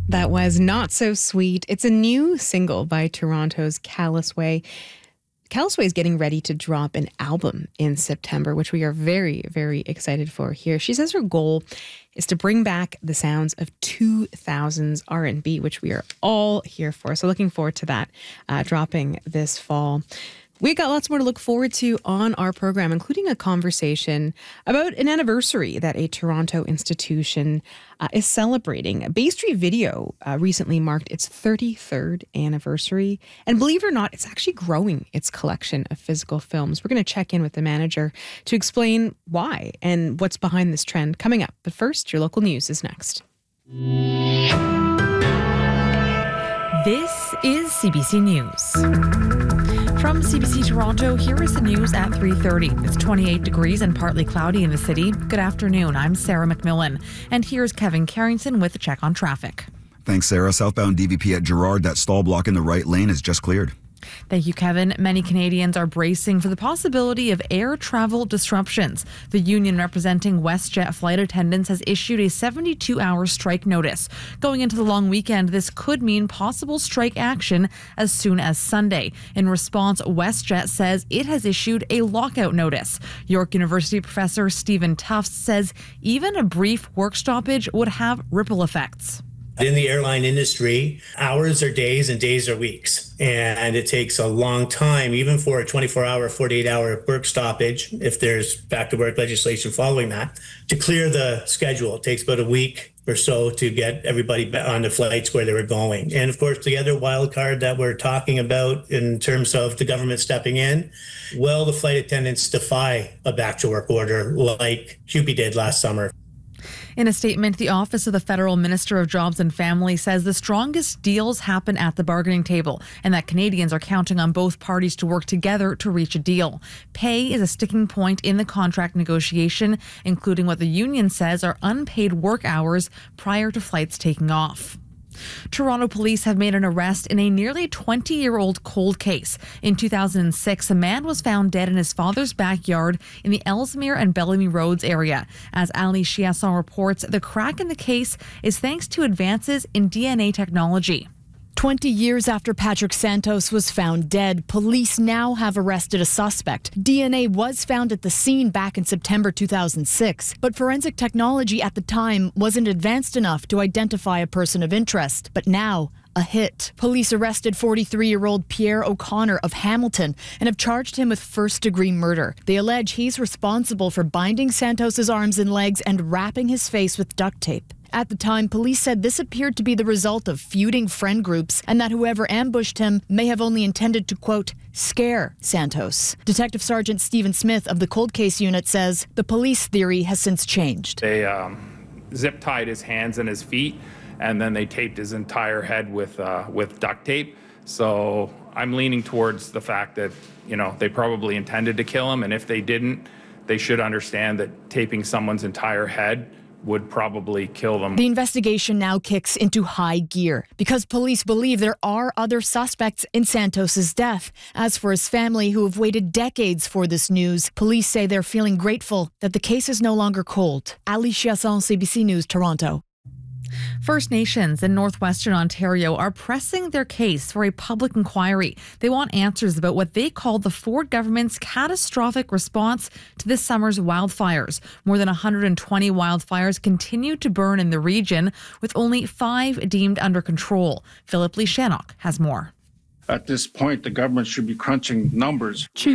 That was Not So Sweet. It's a new single by Toronto's Callous Way. Callous Way is getting ready to drop an album in September, which we are very, very excited for here. She says her goal is to bring back the sounds of 2000s R&B, which we are all here for. So looking forward to that dropping this fall. We got lots more to look forward to on our program, including a conversation about an anniversary that a Toronto institution is celebrating. Bay Street Video recently marked its 33rd anniversary. And believe it or not, it's actually growing its collection of physical films. We're going to check in with the manager to explain why and what's behind this trend coming up. But first, your local news is next. This is CBC News. From CBC Toronto, here is the news at 3:30. It's 28 degrees and partly cloudy in the city. Good afternoon. I'm Sarah McMillan. And here's Kevin Carrington with a check on traffic. Thanks, Sarah. Southbound DVP at Gerrard, that stall block in the right lane is just cleared. Thank you, Kevin. Many Canadians are bracing for the possibility of air travel disruptions. The union representing WestJet flight attendants has issued a 72-hour strike notice. Going into the long weekend, this could mean possible strike action as soon as Sunday. In response, WestJet says it has issued a lockout notice. York University professor Stephen Tufts says even a brief work stoppage would have ripple effects. In the airline industry, hours are days and days are weeks. And it takes a long time, even for a 24-hour, 48-hour work stoppage, if there's back to work legislation following that, to clear the schedule. It takes about a week or so to get everybody on the flights where they were going. And of course, the other wild card that we're talking about in terms of the government stepping in, will the flight attendants defy a back to work order like CUPE did last summer? In a statement, the Office of the Federal Minister of Jobs and Family says the strongest deals happen at the bargaining table and that Canadians are counting on both parties to work together to reach a deal. Pay is a sticking point in the contract negotiation, including what the union says are unpaid work hours prior to flights taking off. Toronto police have made an arrest in a nearly 20-year-old cold case. In 2006, a man was found dead in his father's backyard in the Ellesmere and Bellamy Roads area. As Ali Chiasson reports, the crack in the case is thanks to advances in DNA technology. 20 years after Patrick Santos was found dead, police now have arrested a suspect. DNA was found at the scene back in September 2006, but forensic technology at the time wasn't advanced enough to identify a person of interest. But now, a hit. Police arrested 43-year-old Pierre O'Connor of Hamilton and have charged him with first-degree murder. They allege he's responsible for binding Santos's arms and legs and wrapping his face with duct tape. At the time, police said this appeared to be the result of feuding friend groups and that whoever ambushed him may have only intended to, quote, scare Santos. Detective Sergeant Stephen Smith of the Cold Case Unit says the police theory has since changed. They zip-tied his hands and his feet, and then they taped his entire head with duct tape. So I'm leaning towards the fact that, they probably intended to kill him, and if they didn't, they should understand that taping someone's entire head would probably kill them. The investigation now kicks into high gear because police believe there are other suspects in Santos's death. As for his family, who have waited decades for this news, police say they're feeling grateful that the case is no longer cold. Ali Chiasson, CBC News, Toronto. First Nations in northwestern Ontario are pressing their case for a public inquiry. They want answers about what they call the Ford government's catastrophic response to this summer's wildfires. More than 120 wildfires continue to burn in the region, with only 5 deemed under control. Philip Lee Shannock has more. At this point, the government should be crunching numbers.